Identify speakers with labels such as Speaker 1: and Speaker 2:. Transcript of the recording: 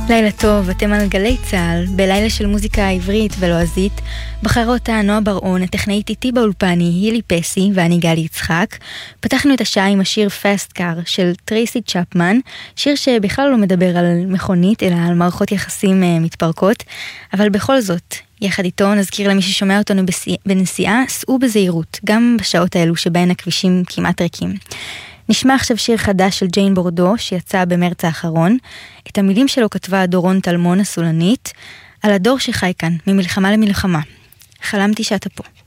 Speaker 1: לילה טוב, אתם על גלי צהל, בלילה של מוזיקה עברית ולועזית, בחרה אותה נועה בר-און, הטכנאית איתי באולפני, הילי פסי ואני גלי יצחק. פתחנו את השעה עם השיר Fast Car של טרייסי צ'פמן, שיר שבכלל לא מדבר על מכונית, אלא על מערכות יחסים מתפרקות, אבל בכל זאת, יחד איתו נזכיר למי ששומע אותנו בנסיעה, סעו בזהירות, גם בשעות האלו שבהן הכבישים כמעט ריקים. נשמע עכשיו שיר חדש של ג'יין בורדו שיצא במרץ האחרון. את המילים שלו כתבה דורון טלמון הסולנית על הדור שחי כאן ממלחמה למלחמה. חלמתי שאתה פה.